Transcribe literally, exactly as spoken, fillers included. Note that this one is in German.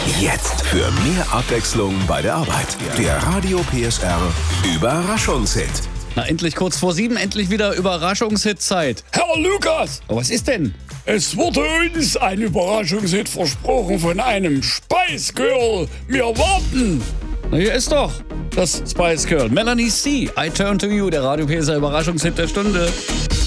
Jetzt für mehr Abwechslung bei der Arbeit. Der Radio P S R Überraschungshit. Na, endlich kurz vor sieben, endlich wieder Überraschungshit-Zeit. Herr Lukas, Oh, was ist denn? es wurde uns ein Überraschungshit versprochen von einem Spice Girl. Wir warten. Na, hier ist doch das Spice Girl. Melanie C. I Turn to You, der Radio P S R Überraschungshit der Stunde.